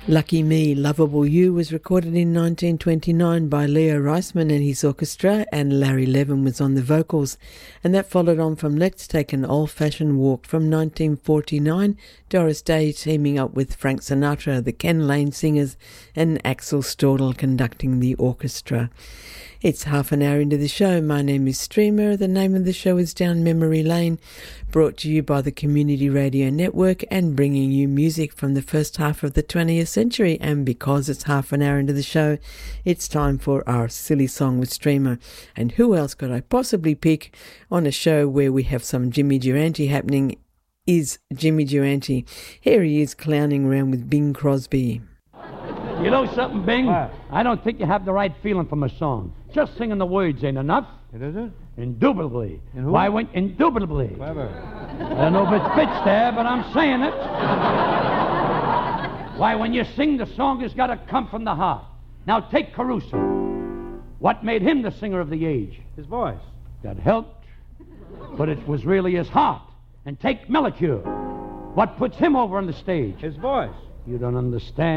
Lucky Me, Lovable You was recorded in 1929 by Leo Reisman and his orchestra, and Larry Levin was on the vocals. And that followed on from Let's Take an Old-Fashioned Walk from 1949, Doris Day teaming up with Frank Sinatra, the Ken Lane Singers, and Axel Stordahl conducting the orchestra. It's half an hour into the show. My name is Streamer. The name of the show is Down Memory Lane, brought to you by the Community Radio Network and bringing you music from the first half of the 20th century. And because it's half an hour into the show, it's time for our Silly Song with Streamer. And who else could I possibly pick on a show where we have some Jimmy Durante happening is Jimmy Durante. Here he is clowning around with Bing Crosby. You know something, Bing? What? I don't think you have the right feeling from a song. Just singing the words ain't enough. It isn't? Indubitably. And who? Why, indubitably. Clever. I don't know if it's pitched there, but I'm saying it. Why, when you sing, the song has got to come from the heart. Now, take Caruso. What made him the singer of the age? His voice. That helped, but it was really his heart. And take Melchior. What puts him over on the stage? His voice. You don't understand.